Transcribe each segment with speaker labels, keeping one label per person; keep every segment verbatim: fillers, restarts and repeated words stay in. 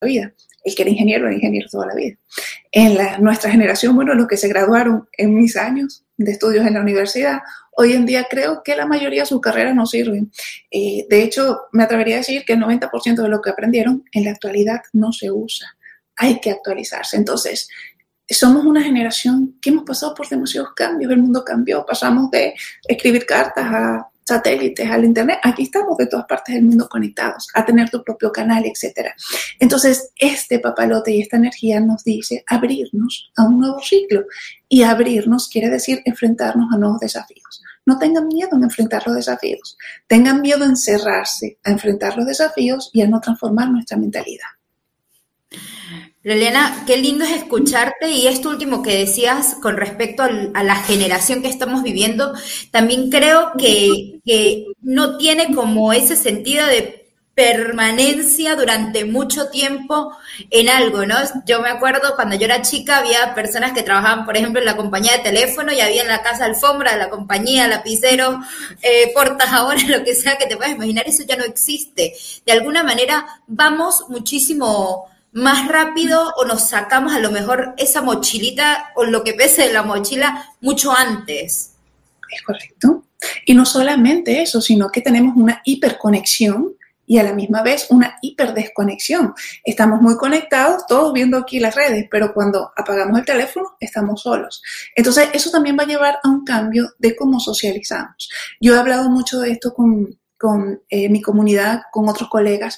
Speaker 1: vida. El que era ingeniero, era ingeniero toda la vida. En la, nuestra generación, bueno, los que se graduaron en mis años de estudios en la universidad, hoy en día creo que la mayoría de sus carreras no sirven. Eh, de hecho, me atrevería a decir que el noventa por ciento de lo que aprendieron en la actualidad no se usa. Hay que actualizarse. Entonces, somos una generación que hemos pasado por demasiados cambios. El mundo cambió. Pasamos de escribir cartas a satélites, al internet. Aquí estamos de todas partes del mundo conectados, a tener tu propio canal, etcétera. Entonces, este papalote y esta energía nos dice abrirnos a un nuevo ciclo. Y abrirnos quiere decir enfrentarnos a nuevos desafíos. No tengan miedo en enfrentar los desafíos. Tengan miedo en cerrarse a enfrentar los desafíos y a no transformar nuestra mentalidad.
Speaker 2: Liliana, qué lindo es escucharte, y esto último que decías con respecto al, a la generación que estamos viviendo, también creo que, que no tiene como ese sentido de permanencia durante mucho tiempo en algo, ¿no? Yo me acuerdo cuando yo era chica había personas que trabajaban, por ejemplo, en la compañía de teléfono, y había en la casa alfombra de la compañía, lapicero, eh, portajabón, lo que sea que te puedas imaginar. Eso ya no existe. De alguna manera vamos muchísimo más rápido, o nos sacamos a lo mejor esa mochilita o lo que pese de la mochila mucho antes.
Speaker 1: Es correcto. Y no solamente eso, sino que tenemos una hiperconexión y a la misma vez una hiperdesconexión. Estamos muy conectados, todos viendo aquí las redes, pero cuando apagamos el teléfono estamos solos. Entonces, eso también va a llevar a un cambio de cómo socializamos. Yo he hablado mucho de esto con, con eh, mi comunidad, con otros colegas,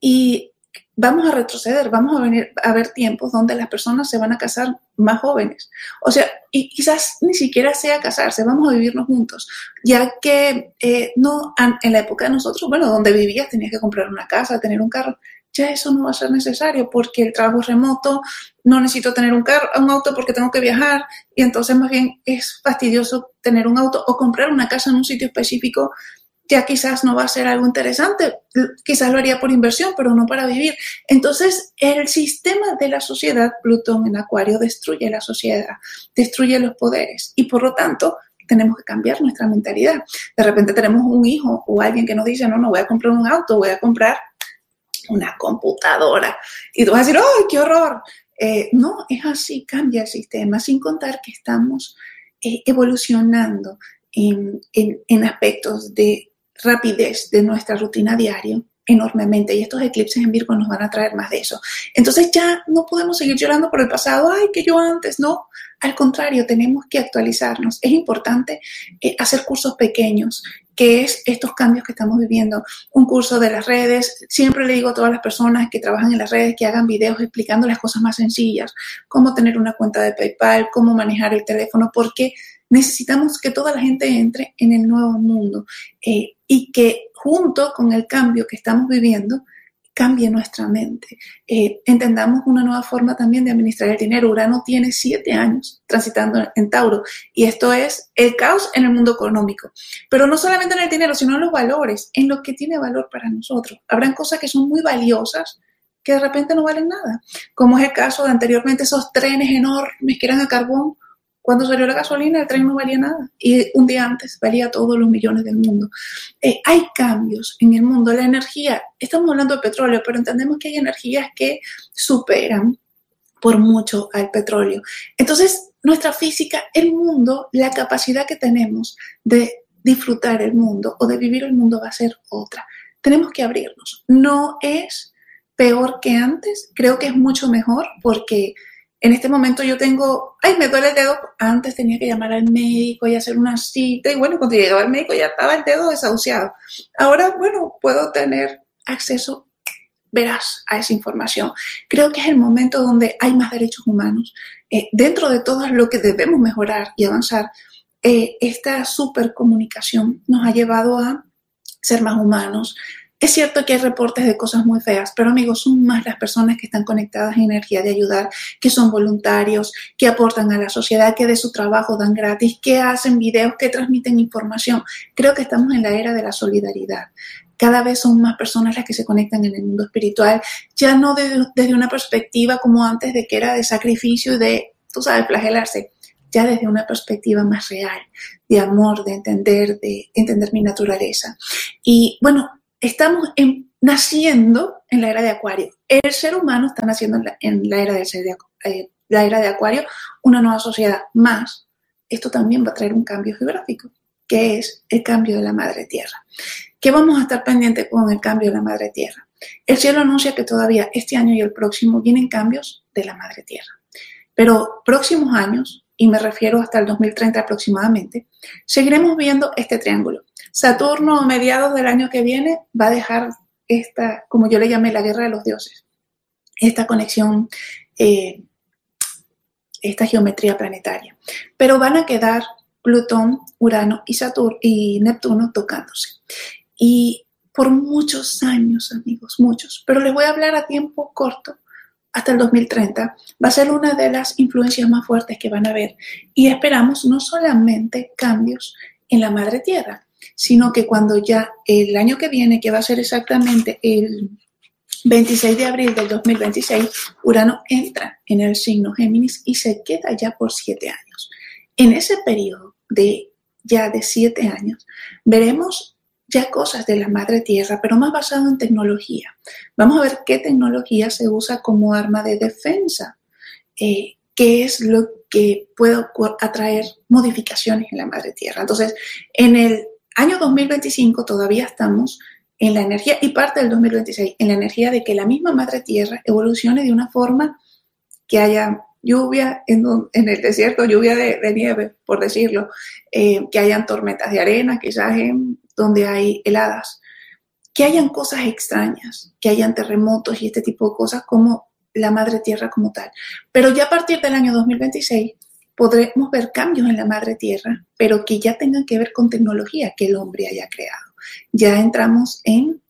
Speaker 1: y vamos a retroceder, vamos a venir a ver tiempos donde las personas se van a casar más jóvenes. O sea, y quizás ni siquiera sea casarse, vamos a vivirnos juntos, ya que eh, no en la época de nosotros, bueno, donde vivías tenías que comprar una casa, tener un carro. Ya eso no va a ser necesario porque el trabajo es remoto, no necesito tener un carro, un auto porque tengo que viajar, y entonces más bien es fastidioso tener un auto o comprar una casa en un sitio específico. Ya quizás no va a ser algo interesante, quizás lo haría por inversión, pero no para vivir. Entonces, el sistema de la sociedad, Plutón en Acuario, destruye la sociedad, destruye los poderes, y por lo tanto, tenemos que cambiar nuestra mentalidad. De repente tenemos un hijo o alguien que nos dice, no, no voy a comprar un auto, voy a comprar una computadora. Y tú vas a decir, ¡ay, qué horror! Eh, no, es así, cambia el sistema, sin contar que estamos eh, evolucionando en, en, en aspectos de rapidez de nuestra rutina diaria enormemente, y estos eclipses en Virgo nos van a traer más de eso. Entonces ya no podemos seguir llorando por el pasado, ay, que yo antes, no. Al contrario, tenemos que actualizarnos. Es importante eh, hacer cursos pequeños, que es estos cambios que estamos viviendo. Un curso de las redes, siempre le digo a todas las personas que trabajan en las redes que hagan videos explicando las cosas más sencillas, cómo tener una cuenta de PayPal, cómo manejar el teléfono, porque necesitamos que toda la gente entre en el nuevo mundo eh, y que junto con el cambio que estamos viviendo, cambie nuestra mente. Eh, entendamos una nueva forma también de administrar el dinero. Urano tiene siete años transitando en Tauro, y esto es el caos en el mundo económico. Pero no solamente en el dinero, sino en los valores, en lo que tiene valor para nosotros. Habrán cosas que son muy valiosas que de repente no valen nada, como es el caso de anteriormente esos trenes enormes que eran a carbón. Cuando salió la gasolina, el tren no valía nada, y un día antes valía todos los millones del mundo. Eh, hay cambios en el mundo. La energía, estamos hablando de petróleo, pero entendemos que hay energías que superan por mucho al petróleo. Entonces, nuestra física, el mundo, la capacidad que tenemos de disfrutar el mundo o de vivir el mundo va a ser otra. Tenemos que abrirnos. No es peor que antes, creo que es mucho mejor, porque en este momento yo tengo, ay, me duele el dedo. Antes tenía que llamar al médico y hacer una cita, y bueno, cuando llegaba el médico ya estaba el dedo desahuciado. Ahora, bueno, puedo tener acceso veraz a esa información. Creo que es el momento donde hay más derechos humanos. Eh, dentro de todo lo que debemos mejorar y avanzar, eh, esta supercomunicación nos ha llevado a ser más humanos. Es cierto que hay reportes de cosas muy feas, pero amigos, son más las personas que están conectadas en energía de ayudar, que son voluntarios, que aportan a la sociedad, que de su trabajo dan gratis, que hacen videos, que transmiten información. Creo que estamos en la era de la solidaridad. Cada vez son más personas las que se conectan en el mundo espiritual, ya no desde, desde una perspectiva como antes, de que era de sacrificio y de, tú sabes, flagelarse. Ya desde una perspectiva más real, de amor, de entender, de entender mi naturaleza. Y bueno, estamos en, naciendo en la era de Acuario. el ser humano está naciendo en la, en la era del ser de, eh, la era de Acuario, una nueva sociedad más. Esto también va a traer un cambio geográfico, que es el cambio de la madre tierra. ¿Qué vamos a estar pendientes con el cambio de la madre tierra? El cielo anuncia que todavía este año y el próximo vienen cambios de la madre tierra. Pero próximos años, y me refiero hasta el dos mil treinta aproximadamente, seguiremos viendo este triángulo. Saturno a mediados del año que viene va a dejar esta, como yo le llamé, la guerra de los dioses, esta conexión, eh, esta geometría planetaria. Pero van a quedar Plutón, Urano y Saturno y Neptuno tocándose. Y por muchos años, amigos, muchos, pero les voy a hablar a tiempo corto, hasta el dos mil treinta, va a ser una de las influencias más fuertes que van a haber. Y esperamos no solamente cambios en la madre tierra, sino que cuando ya el año que viene, que va a ser exactamente el veintiséis de abril del dos mil veintiséis, Urano entra en el signo Géminis y se queda ya por siete años. En ese periodo de ya de siete años, veremos ya cosas de la madre tierra, pero más basado en tecnología. Vamos a ver qué tecnología se usa como arma de defensa, eh, qué es lo que puede atraer modificaciones en la madre tierra. Entonces, en el año dos mil veinticinco todavía estamos en la energía, y parte del dos mil veintiséis, en la energía de que la misma madre tierra evolucione de una forma que haya lluvia en, en el desierto, lluvia de, de nieve, por decirlo, eh, que hayan tormentas de arena, quizás en donde hay heladas, que hayan cosas extrañas, que hayan terremotos y este tipo de cosas como la madre tierra como tal. Pero ya a partir del año dos mil veintiséis podremos ver cambios en la madre tierra, pero que ya tengan que ver con tecnología que el hombre haya creado. Ya entramos en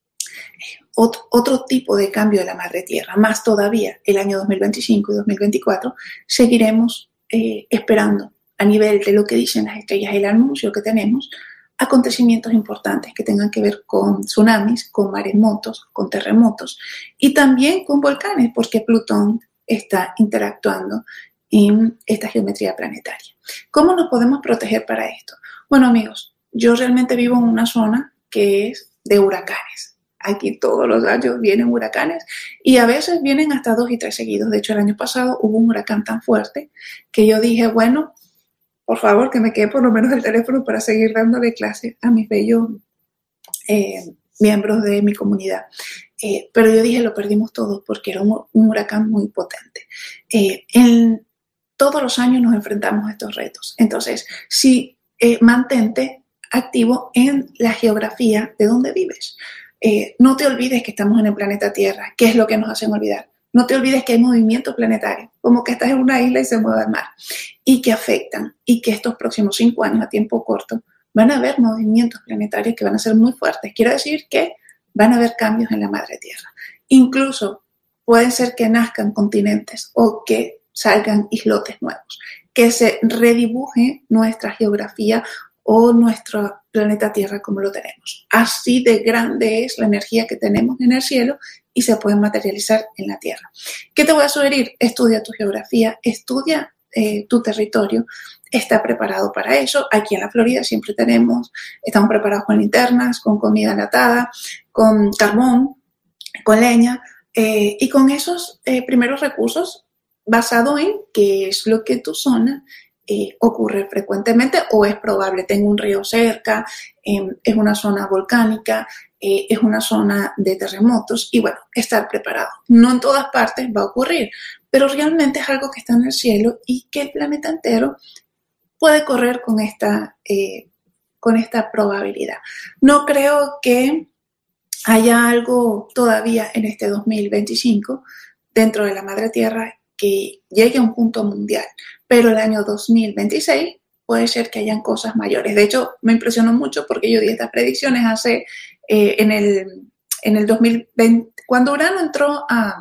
Speaker 1: otro, otro tipo de cambio de la madre tierra. Más todavía, el año dos mil veinticinco y dos mil veinticuatro seguiremos eh, esperando a nivel de lo que dicen las estrellas, el anuncio que tenemos, acontecimientos importantes que tengan que ver con tsunamis, con maremotos, con terremotos y también con volcanes, porque Plutón está interactuando en esta geometría planetaria. ¿Cómo nos podemos proteger para esto? Bueno, amigos, yo realmente vivo en una zona que es de huracanes. Aquí todos los años vienen huracanes y a veces vienen hasta dos y tres seguidos. De hecho, el año pasado hubo un huracán tan fuerte que yo dije, bueno, por favor, que me quede por lo menos el teléfono para seguir dándole clase a mis bellos eh, miembros de mi comunidad. Eh, pero yo dije, lo perdimos todo porque era un, un huracán muy potente. Eh, en, todos los años nos enfrentamos a estos retos. Entonces, sí, eh, mantente activo en la geografía de donde vives. Eh, no te olvides que estamos en el planeta Tierra, que es lo que nos hacen olvidar. No te olvides que hay movimientos planetarios, como que estás en una isla y se mueve el mar, y que afectan, y que estos próximos cinco años a tiempo corto van a haber movimientos planetarios que van a ser muy fuertes. Quiero decir que van a haber cambios en la madre Tierra. Incluso puede ser que nazcan continentes o que salgan islotes nuevos, que se redibuje nuestra geografía o nuestro planeta Tierra como lo tenemos. Así de grande es la energía que tenemos en el cielo y se puede materializar en la Tierra. ¿Qué te voy a sugerir? Estudia tu geografía, estudia eh, tu territorio, está preparado para eso. Aquí en la Florida siempre tenemos, estamos preparados con linternas, con comida enlatada, con carbón, con leña eh, y con esos eh, primeros recursos basado en qué es lo que tu zona Eh, ocurre frecuentemente o es probable. Tengo un río cerca, eh, es una zona volcánica, eh, es una zona de terremotos y bueno, estar preparado. No en todas partes va a ocurrir, pero realmente es algo que está en el cielo y que el planeta entero puede correr con esta, eh, con esta probabilidad. No creo que haya algo todavía en este dos mil veinticinco dentro de la madre tierra que llegue a un punto mundial, pero el año dos mil veintiséis puede ser que hayan cosas mayores. De hecho, me impresionó mucho porque yo di estas predicciones hace, eh, en, el, en el dos mil veinte, cuando Urano entró a,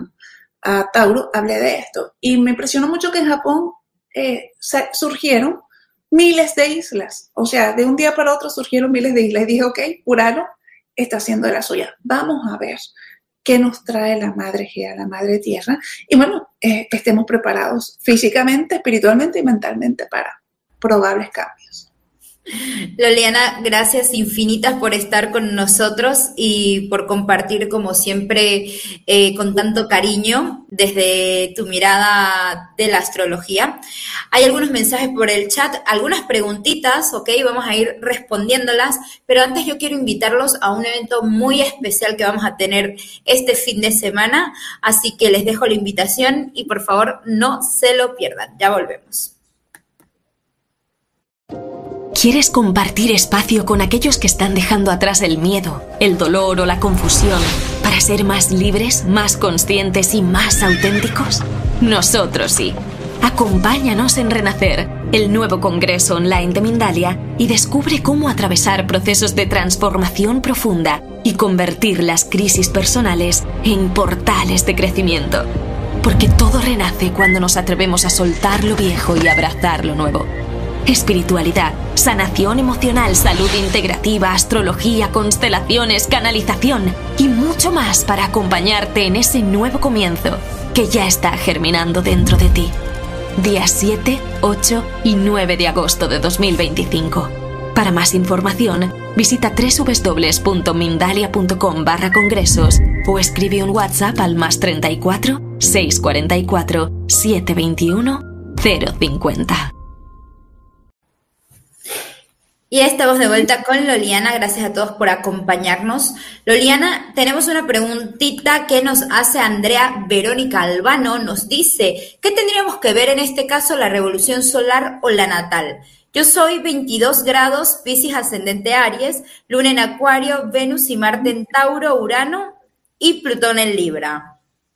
Speaker 1: a Tauro, hablé de esto, y me impresionó mucho que en Japón eh, surgieron miles de islas, o sea, de un día para otro surgieron miles de islas, y dije, ok, Urano está haciendo de la suya, vamos a ver qué nos trae la madre Gea, la madre tierra, y bueno, eh, estemos preparados físicamente, espiritualmente y mentalmente para probables cambios.
Speaker 2: Loliana, gracias infinitas por estar con nosotros y por compartir, como siempre, eh, con tanto cariño desde tu mirada de la astrología. Hay algunos mensajes por el chat, algunas preguntitas, ok, vamos a ir respondiéndolas, pero antes yo quiero invitarlos a un evento muy especial que vamos a tener este fin de semana, así que les dejo la invitación y por favor no se lo pierdan. Ya volvemos.
Speaker 3: ¿Quieres compartir espacio con aquellos que están dejando atrás el miedo, el dolor o la confusión para ser más libres, más conscientes y más auténticos? Nosotros sí. Acompáñanos en Renacer, el nuevo congreso online de Mindalia, y descubre cómo atravesar procesos de transformación profunda y convertir las crisis personales en portales de crecimiento. Porque todo renace cuando nos atrevemos a soltar lo viejo y abrazar lo nuevo. Espiritualidad, sanación emocional, salud integrativa, astrología, constelaciones, canalización y mucho más para acompañarte en ese nuevo comienzo que ya está germinando dentro de ti. Días siete, ocho y nueve de agosto de dos mil veinticinco. Para más información, visita doble u doble u doble u punto mindalia punto com barra congresos o escribe un WhatsApp al más treinta y cuatro, seiscientos cuarenta y cuatro, setecientos veintiuno, cero cincuenta.
Speaker 2: Y ya estamos de vuelta con Loliana, gracias a todos por acompañarnos. Loliana, tenemos una preguntita que nos hace Andrea Verónica Albano, nos dice, ¿qué tendríamos que ver en este caso, la revolución solar o la natal? Yo soy veintidós grados, Piscis ascendente Aries, Luna en Acuario, Venus y Marte en Tauro, Urano y Plutón en Libra.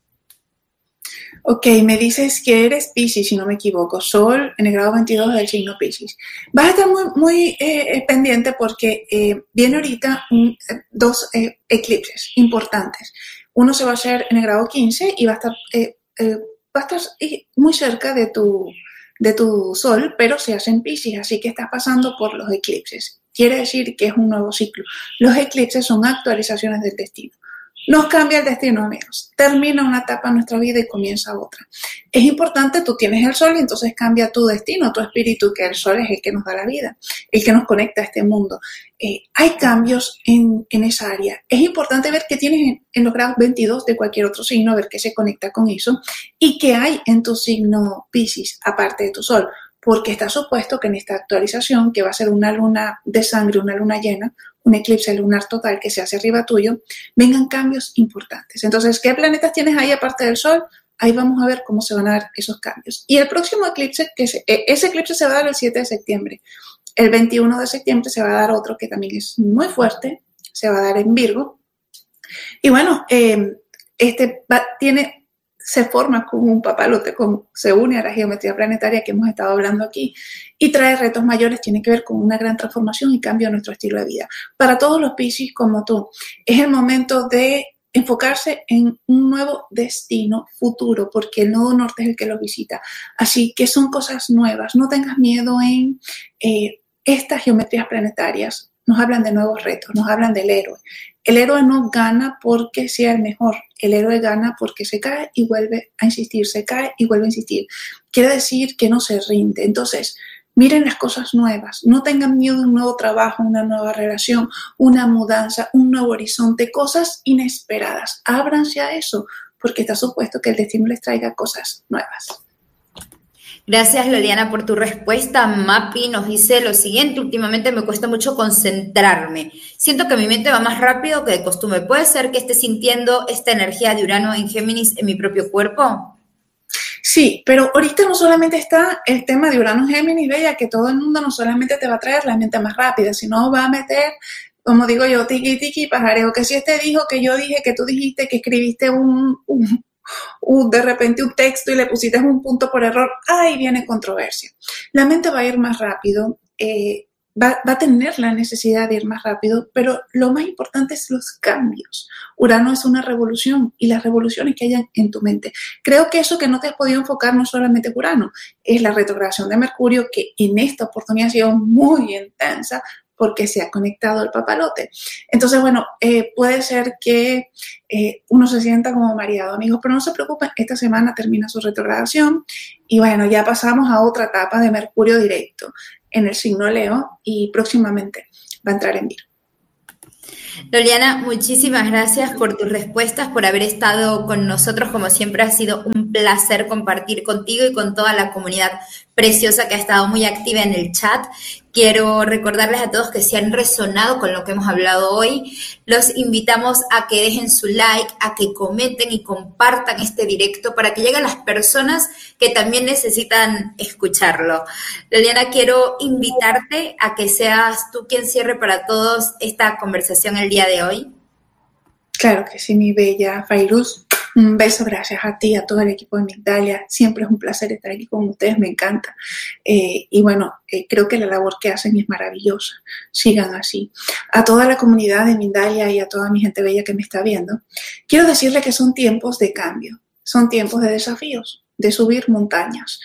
Speaker 1: Ok, me dices que eres Piscis, si no me equivoco, Sol en el grado veintidós del signo Piscis. Vas a estar muy, muy eh, pendiente porque eh, viene ahorita un, dos eh, eclipses importantes. Uno se va a hacer en el grado quince y va a estar, eh, eh, va a estar muy cerca de tu, de tu Sol, pero se hace en Piscis, así que estás pasando por los eclipses. Quiere decir que es un nuevo ciclo. Los eclipses son actualizaciones del destino. Nos cambia el destino, amigos. Termina una etapa en nuestra vida y comienza otra. Es importante, tú tienes el sol y entonces cambia tu destino, tu espíritu, que el sol es el que nos da la vida, el que nos conecta a este mundo. Eh, hay cambios en, en esa área. Es importante ver qué tienes en, en los grados veintidós de cualquier otro signo, ver qué se conecta con eso y qué hay en tu signo Piscis, aparte de tu sol. Porque está supuesto que en esta actualización, que va a ser una luna de sangre, una luna llena, un eclipse lunar total que se hace arriba tuyo, vengan cambios importantes. Entonces, ¿qué planetas tienes ahí aparte del Sol? Ahí vamos a ver cómo se van a dar esos cambios. Y el próximo eclipse, que se, ese eclipse se va a dar el siete de septiembre. El veintiuno de septiembre se va a dar otro que también es muy fuerte, se va a dar en Virgo. Y bueno, eh, este va, tiene... se forma como un papalote, como se une a la geometría planetaria que hemos estado hablando aquí y trae retos mayores, tiene que ver con una gran transformación y cambio en nuestro estilo de vida. Para todos los Piscis como tú, es el momento de enfocarse en un nuevo destino futuro, porque el nodo norte es el que los visita. Así que son cosas nuevas, no tengas miedo en eh, estas geometrías planetarias. Nos hablan de nuevos retos, nos hablan del héroe. El héroe no gana porque sea el mejor, el héroe gana porque se cae y vuelve a insistir, se cae y vuelve a insistir. Quiere decir que no se rinde. Entonces, miren las cosas nuevas, no tengan miedo de un nuevo trabajo, una nueva relación, una mudanza, un nuevo horizonte, cosas inesperadas. Ábranse a eso, porque está supuesto que el destino les traiga cosas nuevas.
Speaker 2: Gracias, Loliana, por tu respuesta. Mapi nos dice lo siguiente: últimamente me cuesta mucho concentrarme. Siento que mi mente va más rápido que de costumbre. ¿Puede ser que esté sintiendo esta energía de Urano en Géminis en mi propio cuerpo?
Speaker 1: Sí, pero ahorita no solamente está el tema de Urano en Géminis, Bella, que todo el mundo no solamente te va a traer la mente más rápida, sino va a meter, como digo yo, tiqui tiqui pajareo, que si este dijo, que yo dije, que tú dijiste, que escribiste un... un Uh, de repente un texto y le pusiste un punto por error, ahí viene controversia. La mente va a ir más rápido, eh, va, va a tener la necesidad de ir más rápido, pero lo más importante es los cambios. Urano es una revolución y las revoluciones que hayan en tu mente. Creo que eso que no te has podido enfocar no solamente es Urano, es la retrogradación de Mercurio, que en esta oportunidad ha sido muy intensa, porque se ha conectado el papalote. Entonces, bueno, eh, puede ser que eh, uno se sienta como mareado, amigos, pero no se preocupen, esta semana termina su retrogradación y bueno, ya pasamos a otra etapa de Mercurio directo. en el signo Leo y próximamente va a entrar en Virgo.
Speaker 2: Loliana, muchísimas gracias por tus respuestas, por haber estado con nosotros. Como siempre, ha sido un placer compartir contigo y con toda la comunidad preciosa que ha estado muy activa en el chat. Quiero recordarles a todos que si han resonado con lo que hemos hablado hoy, los invitamos a que dejen su like, a que comenten y compartan este directo para que lleguen las personas que también necesitan escucharlo. Loliana, quiero invitarte a que seas tú quien cierre para todos esta conversación el día de hoy.
Speaker 1: Claro que sí, mi bella Fairuz. Un beso, gracias a ti, a todo el equipo de Mindalia. Siempre es un placer estar aquí con ustedes, me encanta. Eh, y bueno, eh, creo que la labor que hacen es maravillosa. Sigan así. A toda la comunidad de Mindalia y a toda mi gente bella que me está viendo, quiero decirle que son tiempos de cambio, son tiempos de desafíos, de subir montañas.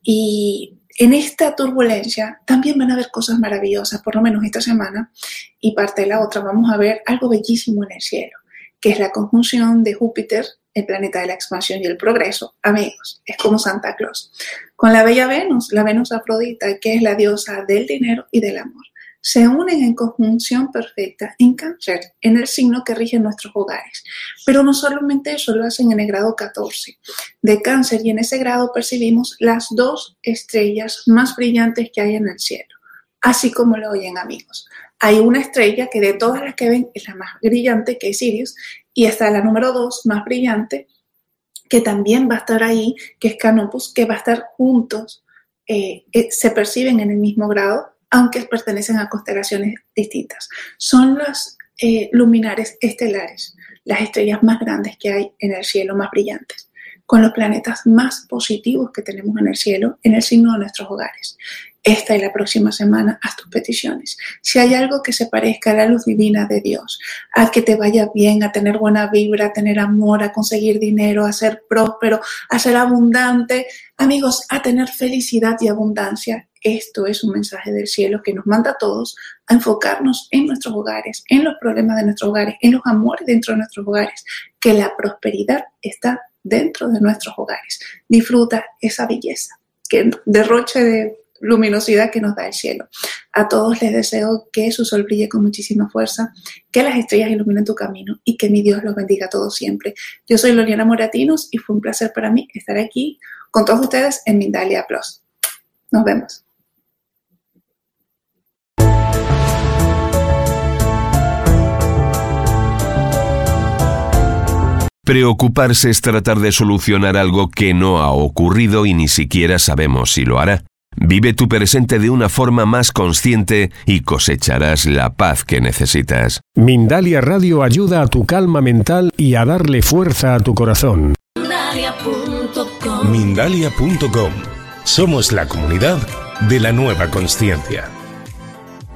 Speaker 1: Y en esta turbulencia también van a haber cosas maravillosas, por lo menos esta semana y parte de la otra vamos a ver algo bellísimo en el cielo, que es la conjunción de Júpiter, el planeta de la expansión y el progreso. Amigos, es como Santa Claus. Con la bella Venus, la Venus Afrodita, que es la diosa del dinero y del amor, se unen en conjunción perfecta en Cáncer, en el signo que rige nuestros hogares. Pero no solamente eso, lo hacen en el grado catorce de Cáncer, y en ese grado percibimos las dos estrellas más brillantes que hay en el cielo. Así como lo oyen, amigos. Hay una estrella que de todas las que ven es la más brillante, que es Sirius, y está la número dos, más brillante, que también va a estar ahí, que es Canopus, que va a estar juntos, eh, eh, se perciben en el mismo grado, aunque pertenecen a constelaciones distintas. Son los eh, luminares estelares, las estrellas más grandes que hay en el cielo, más brillantes, con los planetas más positivos que tenemos en el cielo, en el signo de nuestros hogares. Esta y la próxima semana, haz tus peticiones. Si hay algo que se parezca a la luz divina de Dios, a que te vaya bien, a tener buena vibra, a tener amor, a conseguir dinero, a ser próspero, a ser abundante, amigos, a tener felicidad y abundancia, esto es un mensaje del cielo que nos manda a todos a enfocarnos en nuestros hogares, en los problemas de nuestros hogares, en los amores dentro de nuestros hogares, que la prosperidad está dentro de nuestros hogares. Disfruta esa belleza, que derroche de luminosidad que nos da el cielo. A todos les deseo que su sol brille con muchísima fuerza, que las estrellas iluminen tu camino y que mi Dios los bendiga a todos siempre. Yo soy Loliana Moratinos y fue un placer para mí estar aquí con todos ustedes en Mindalia Plus. Nos vemos.
Speaker 4: Preocuparse es tratar de solucionar algo que no ha ocurrido y ni siquiera sabemos si lo hará. Vive tu presente de una forma más consciente y cosecharás la paz que necesitas.
Speaker 5: Mindalia Radio ayuda a tu calma mental y a darle fuerza a tu corazón.
Speaker 6: Mindalia punto com.
Speaker 5: Mindalia punto com. Somos la comunidad de la nueva consciencia.